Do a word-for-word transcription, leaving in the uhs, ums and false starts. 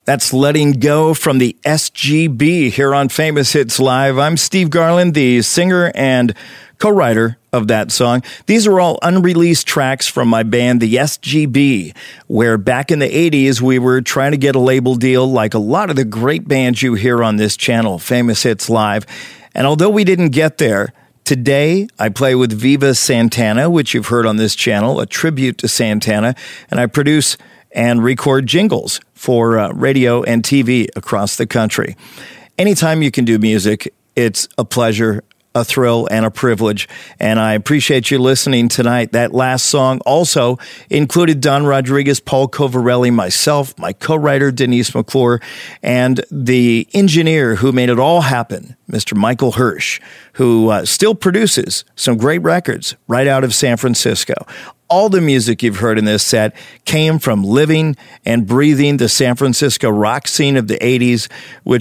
That's Letting Go from the S G B here on Famous Hits Live. I'm Steve Garland, the singer and co-writer of that song. These are all unreleased tracks from my band, the S G B, where back in the eighties, we were trying to get a label deal like a lot of the great bands you hear on this channel, Famous Hits Live. And although we didn't get there, today I play with Viva Santana, which you've heard on this channel, a tribute to Santana, and I produce and record jingles for uh, radio and T V across the country. Anytime you can do music, it's a pleasure, a thrill, and a privilege, and I appreciate you listening tonight. That last song also included Don Rodriguez, Paul Covarelli, myself, my co-writer Denise McClure, and the engineer who made it all happen, Mister Michael Hirsch, who uh, still produces some great records right out of San Francisco. All the music you've heard in this set came from living and breathing the San Francisco rock scene of the eighties, which